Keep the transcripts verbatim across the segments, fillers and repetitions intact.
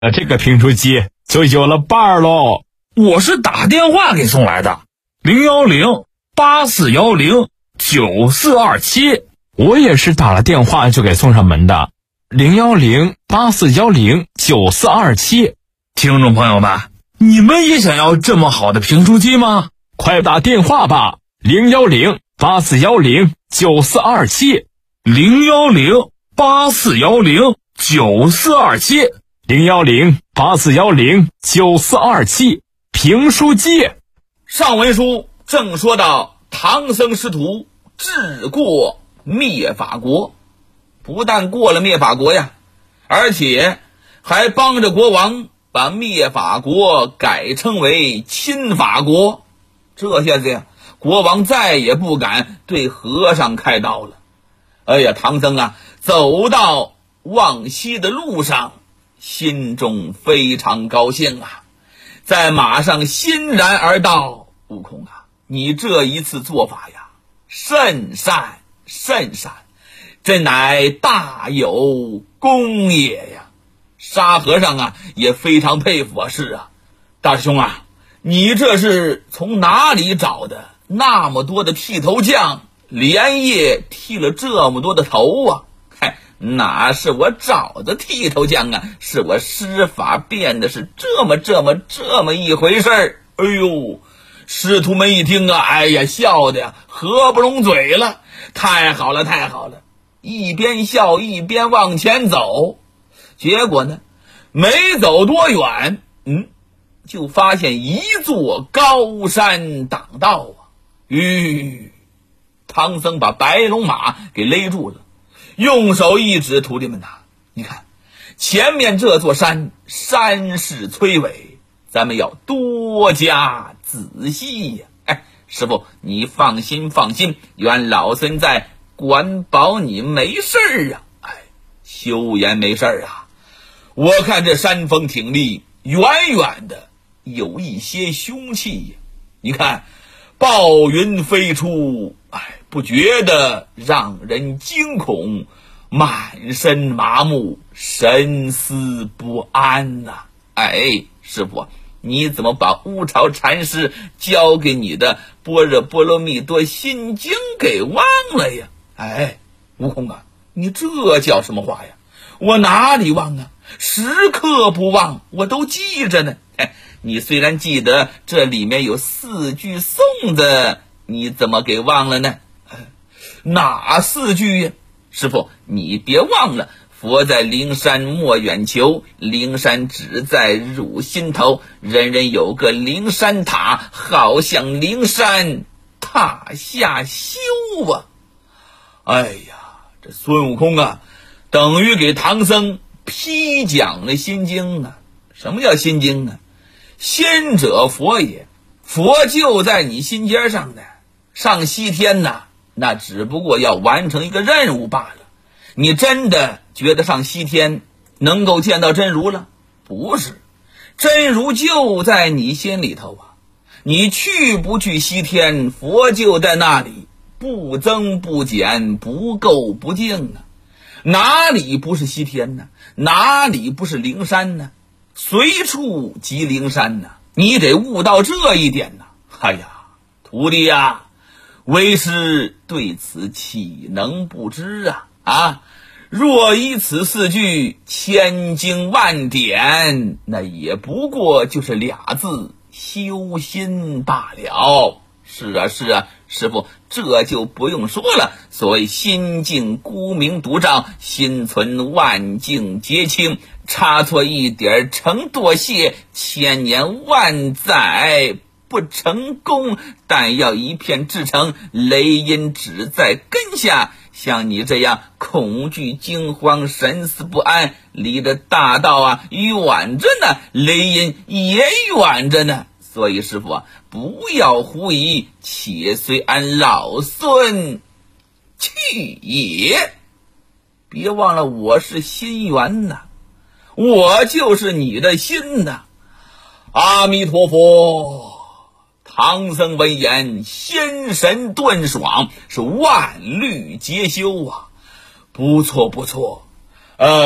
呃，这个评书机就有了伴儿喽。 我是打电话给送来的，零幺零八四幺零九四二七。 我也是打了电话就给送上门的，零幺零八四幺零九四二七。 听众朋友们，你们也想要这么好的评书机吗？ 快打电话吧，零幺零八四幺零九四二七， 零幺零八四幺零九四二七， 零幺零八四幺零九四二七。评书机。 上文书正说到唐僧师徒治过灭法国，不但过了灭法国呀，而且还帮着国王把灭法国改称为亲法国。这下子呀，国王再也不敢对和尚开刀了。哎呀，唐僧啊，走到往西的路上，心中非常高兴啊，在马上欣然而道：悟空啊，你这一次做法呀，甚善甚善，真乃大有功也呀！沙和尚啊也非常佩服啊。是啊，大师兄啊，你这是从哪里找的那么多的剃头匠，连夜剃了这么多的头啊？嗨，哪是我找的剃头匠啊，是我施法变的是这么这么这么一回事儿。哎呦，师徒们一听啊，哎呀，笑的呀合不拢嘴了。太好了太好了，一边笑一边往前走。结果呢，没走多远，嗯，就发现一座高山挡道啊。吁，唐僧把白龙马给勒住了，用手一指：徒弟们呐，你看前面这座山，山势崔巍，咱们要多加仔细呀。哎，师父你放心放心，愿老孙在，管保你没事儿啊。哎，休言没事儿啊，我看这山峰挺立，远远的有一些凶气呀。你看暴云飞出，哎，不觉得让人惊恐，满身麻木，神思不安呐、啊。哎，师父，你怎么把乌巢禅师教给你的般若波罗蜜多心经给忘了呀？哎，悟空啊，你这叫什么话呀？我哪里忘啊，时刻不忘，我都记着呢。哎，你虽然记得这里面有四句颂子，你怎么给忘了呢？哪四句呀？师父你别忘了，佛在灵山莫远求，灵山只在汝心头，人人有个灵山塔，好像灵山塔下修啊。哎呀，这孙悟空啊，等于给唐僧批讲了心经啊。什么叫心经呢？仙者佛也，佛就在你心尖上的，上西天呐，那只不过要完成一个任务罢了。你真的觉得上西天能够见到真如了？不是，真如就在你心里头啊。你去不去西天，佛就在那里，不增不减，不垢不净啊。哪里不是西天呢？哪里不是灵山呢？随处即灵山呢，你得悟到这一点呢。哎呀，徒弟呀，为师对此岂能不知啊？啊，若依此四句，千经万典，那也不过就是俩字：修心罢了。是啊是啊，师父这就不用说了。所谓心静孤明独照，心存万境皆清，差错一点成堕谢，千年万载不成功，但要一片至诚，雷音只在根下。像你这样恐惧惊慌神思不安，离着大道啊远着呢，雷音也远着呢。所以师父啊，不要狐疑，且随俺老孙去也。别忘了我是心源呐，我就是你的心呐。阿弥陀佛。唐僧闻言，心神顿爽，是万虑皆休啊！不错不错，呃，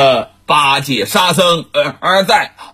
八戒、沙僧而而在